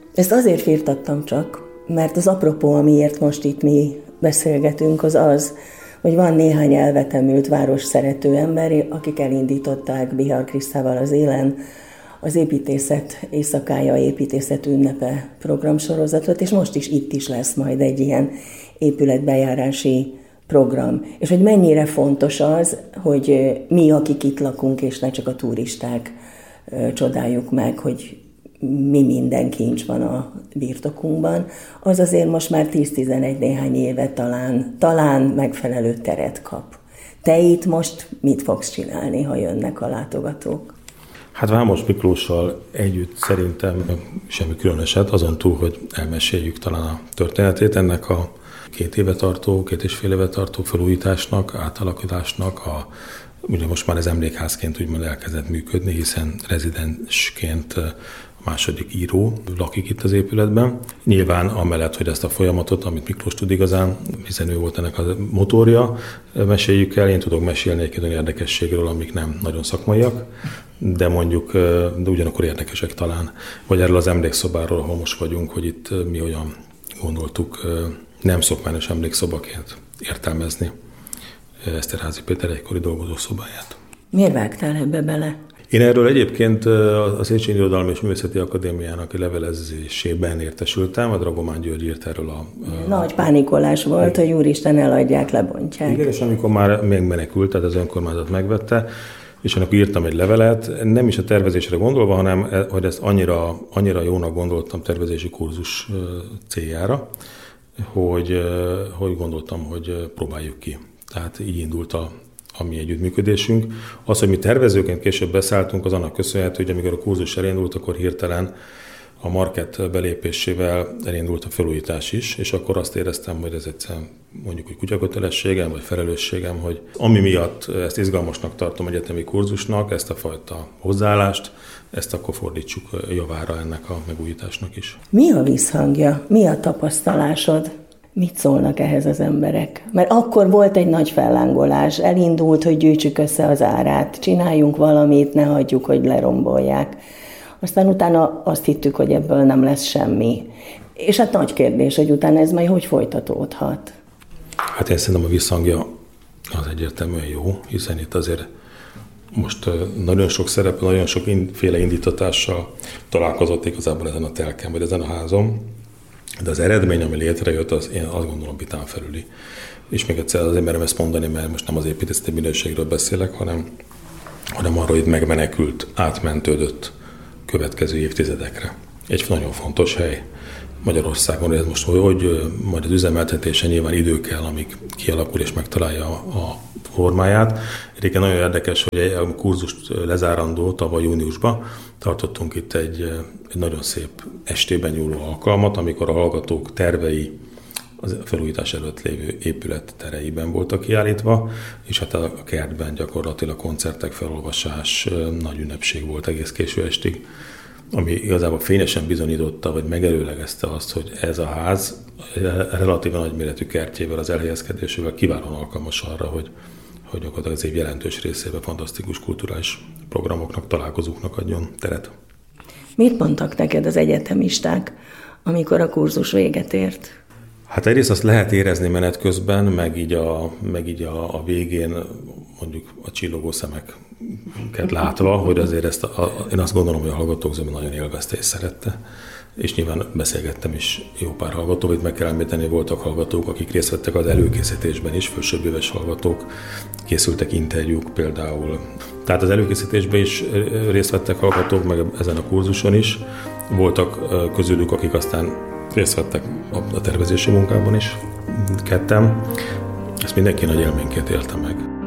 Ezt azért firtattam csak, mert az apropó, amiért most itt mi beszélgetünk, az, hogy van néhány elvetemült városszerető ember, akik elindították Bihar Krisztával az élen az építészet éjszakája, építészet ünnepe programsorozatot, és most is itt is lesz majd egy ilyen épületbejárási program. És hogy mennyire fontos az, hogy mi, akik itt lakunk, és ne csak a turisták csodáljuk meg, hogy mi minden kincs van a birtokunkban, az azért most már 10-11 néhány éve talán megfelelő teret kap. Te itt most mit fogsz csinálni, ha jönnek a látogatók? Hát Vámos Miklóssal együtt szerintem semmi különöset, azon túl, hogy elmeséljük talán a történetét ennek a 2,5 éve tartó felújításnak, átalakításnak, ugye most már ez emlékházként úgymond elkezdett működni, hiszen rezidensként a második író lakik itt az épületben. Nyilván amellett, hogy ezt a folyamatot, amit Miklós tud igazán, hiszen ő volt ennek a motorja, meséljük el. Én tudok mesélni egy olyan érdekességről, amik nem nagyon szakmaiak, de ugyanakkor érdekesek talán. Vagy erről az emlékszobáról, ahol most vagyunk, hogy itt mi olyan gondoltuk nem szokványos emlékszobaként értelmezni Eszterházy Péter egykori dolgozószobáját. Miért vágtál ebbe bele? Én erről egyébként a Széchenyi Irodalmi és Művészeti Akadémiának levelezésében értesültem, a Dragomán György írt erről Nagy pánikolás volt, hogy úristen, eladják, lebontják. Igen, és amikor már még menekült, tehát az önkormányzat megvette, és akkor írtam egy levelet, nem is a tervezésre gondolva, hanem hogy ezt annyira jónak gondoltam tervezési kurzus céljára, hogy gondoltam, hogy próbáljuk ki. Tehát így indult a mi együttműködésünk. Az, hogy mi tervezőként később beszálltunk, az annak köszönhető, hogy amikor a kurzus elindult, akkor hirtelen a market belépésével elindult a felújítás is, és akkor azt éreztem, hogy ez egyszerűen mondjuk, hogy kutyakötelességem, vagy felelősségem, hogy ami miatt ezt izgalmasnak tartom egyetemi kurzusnak, ezt a fajta hozzáállást, ezt akkor fordítsuk javára ennek a megújításnak is. Mi a visszhangja? Mi a tapasztalásod? Mit szólnak ehhez az emberek? Mert akkor volt egy nagy fellángolás, elindult, hogy gyűjtsük össze az árát, csináljunk valamit, ne hagyjuk, hogy lerombolják. Aztán utána azt hittük, hogy ebből nem lesz semmi. És hát nagy kérdés, hogy utána ez majd hogy folytatódhat? Hát én szerintem a visszhangja az egyértelműen jó, hiszen itt azért most nagyon sok szereplő, nagyon sokféle indítatással találkozott igazából ezen a telken, vagy ezen a házon. De az eredmény, ami létrejött, az én azt gondolom vitán felüli. És még egyszer azért merem ezt mondani, mert most nem az építészeti minőségről beszélek, hanem arról, hogy megmenekült, átmentődött következő évtizedekre. Egy nagyon fontos hely Magyarországon, hogy ez most hogy majd az üzemeltetése nyilván idő kell, amíg kialakul és megtalálja a formáját. Egyébként nagyon érdekes, hogy a kurzust lezárandó tavaly júniusban tartottunk itt egy nagyon szép estében nyúló alkalmat, amikor a hallgatók tervei az felújítás előtt lévő épület tereiben voltak kiállítva, és hát a kertben gyakorlatilag koncertek, felolvasás, nagy ünnepség volt egész késő estig, ami igazából fényesen bizonyította, vagy megerőlegezte azt, hogy ez a ház relatíve nagyméretű kertjével, az elhelyezkedésével kiválóan alkalmas arra, hogy gyakorlatilag az év jelentős részében fantasztikus kulturális programoknak, találkozóknak adjon teret. Mit mondtak neked az egyetemisták, amikor a kurzus véget ért? Hát egyrészt azt lehet érezni menet közben, meg így a végén mondjuk a csillogó szemeket látva, hogy azért én azt gondolom, hogy a hallgatók zöme nagyon élvezte és szerette. És nyilván beszélgettem is jó pár hallgatóval, itt meg kell említeni, voltak hallgatók, akik részt vettek az előkészítésben is, felsőbb éves hallgatók, készültek interjúk például. Tehát az előkészítésben is részt vettek hallgatók, meg ezen a kurzuson is. Voltak közülük, akik aztán részt vettek a tervezési munkában is, ketten. Ezt mindenki nagy élményként élte meg.